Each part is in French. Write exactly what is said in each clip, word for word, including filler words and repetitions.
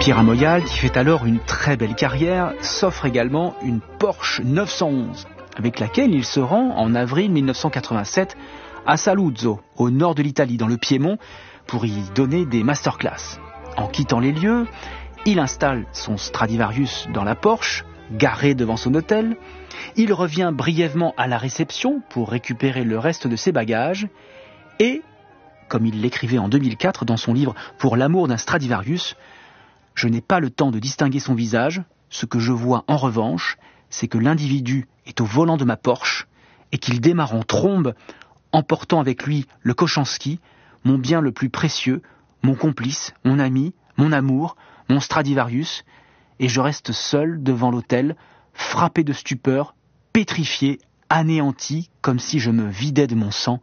Pierre Amoyal, qui fait alors une très belle carrière, s'offre également une Porsche neuf cent onze, avec laquelle il se rend en avril mille neuf cent quatre-vingt-sept à Saluzzo, au nord de l'Italie, dans le Piémont, pour y donner des masterclass. En quittant les lieux, il installe son Stradivarius dans la Porsche, garé devant son hôtel. Il revient brièvement à la réception pour récupérer le reste de ses bagages et, comme il l'écrivait en deux mille quatre dans son livre « Pour l'amour d'un Stradivarius », je n'ai pas le temps de distinguer son visage. Ce que je vois en revanche, c'est que l'individu est au volant de ma Porsche et qu'il démarre en trombe, emportant avec lui le Kochanski, mon bien le plus précieux, mon complice, mon ami, mon amour, mon Stradivarius, et je reste seul devant l'hôtel, frappé de stupeur, pétrifié, anéanti, comme si je me vidais de mon sang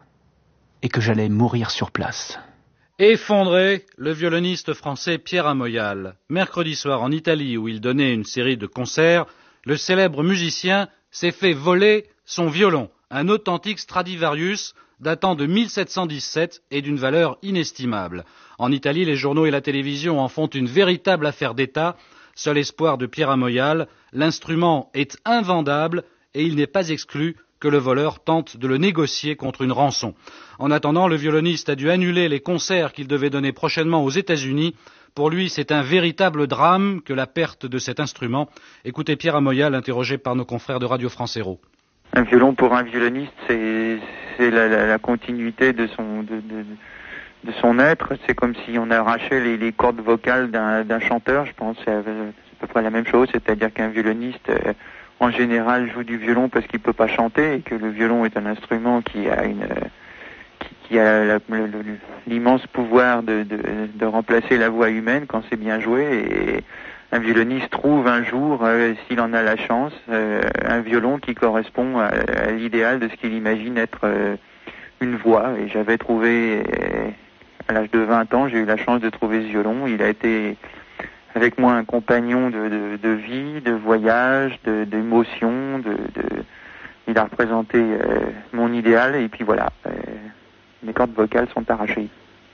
et que j'allais mourir sur place. Effondré, le violoniste français Pierre Amoyal. Mercredi soir en Italie, où il donnait une série de concerts, le célèbre musicien s'est fait voler son violon, un authentique Stradivarius datant de mille sept cent dix-sept et d'une valeur inestimable. En Italie, les journaux et la télévision en font une véritable affaire d'État. Seul espoir de Pierre Amoyal, l'instrument est invendable et il n'est pas exclu que le voleur tente de le négocier contre une rançon. En attendant, le violoniste a dû annuler les concerts qu'il devait donner prochainement aux États-Unis. Pour lui, c'est un véritable drame que la perte de cet instrument. Écoutez Pierre Amoyal, interrogé par nos confrères de Radio France Héros. Un violon pour un violoniste, c'est, c'est la, la, la continuité de son, de, de, de son être. C'est comme si on arrachait les, les cordes vocales d'un, d'un chanteur. Je pense que c'est à peu près la même chose, c'est-à-dire qu'un violoniste... Euh, en général joue du violon parce qu'il peut pas chanter et que le violon est un instrument qui a une qui, qui a la, le, le, l'immense pouvoir de, de, de remplacer la voix humaine quand c'est bien joué, et un violoniste trouve un jour, euh, s'il en a la chance, euh, un violon qui correspond à, à l'idéal de ce qu'il imagine être euh, une voix. Et j'avais trouvé euh, à l'âge de vingt ans, j'ai eu la chance de trouver ce violon. Il a été avec moi un compagnon de, de, de vie, de voyage, de, d'émotion, de, de... il a représenté euh, mon idéal, et puis voilà, euh, mes cordes vocales sont arrachées.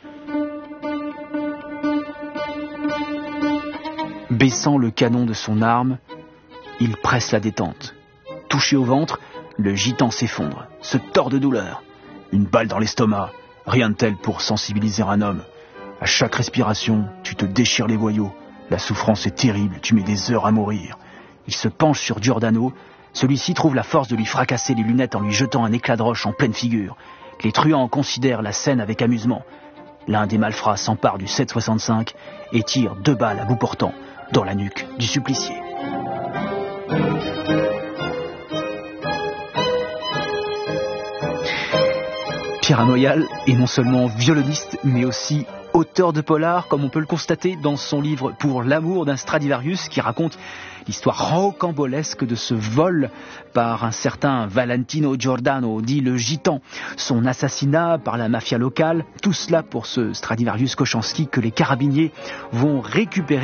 Baissant le canon de son arme, il presse la détente. Touché au ventre, le gitan s'effondre, se tord de douleur. Une balle dans l'estomac, rien de tel pour sensibiliser un homme. À chaque respiration, tu te déchires les boyaux. La souffrance est terrible, tu mets des heures à mourir. Il se penche sur Giordano. Celui-ci trouve la force de lui fracasser les lunettes en lui jetant un éclat de roche en pleine figure. Les truands considèrent la scène avec amusement. L'un des malfrats s'empare du sept soixante-cinq et tire deux balles à bout portant dans la nuque du supplicié. Pierre Amoyal est non seulement violoniste, mais aussi auteur de polar, comme on peut le constater dans son livre « Pour l'amour d'un Stradivarius », qui raconte l'histoire rocambolesque de ce vol par un certain Valentino Giordano, dit le gitan, son assassinat par la mafia locale, tout cela pour ce Stradivarius Kochanski que les carabiniers vont récupérer